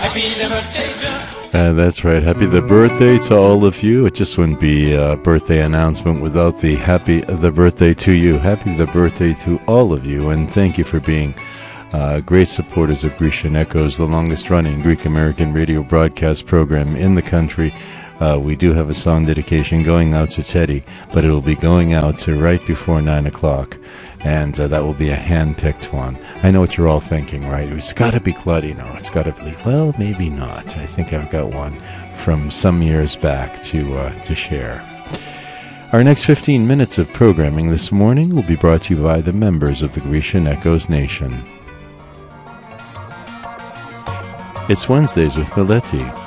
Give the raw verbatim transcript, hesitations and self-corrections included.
Happy the birthday to... Uh, that's right. Happy the birthday to all of you. It just wouldn't be a birthday announcement without the happy the birthday to you. Happy the birthday to all of you, and thank you for being uh, great supporters of Grecian Echoes, the longest-running Greek-American radio broadcast program in the country. Uh, we do have a song dedication going out to Teddy, but it will be going out to right before nine o'clock, and uh, that will be a hand-picked one. I know what you're all thinking, right? It's got to be Claudia. No, it's got to be... Well, maybe not. I think I've got one from some years back to uh, to share. Our next fifteen minutes of programming this morning will be brought to you by the members of the Grecian Echoes Nation. It's Wednesdays with Meletti.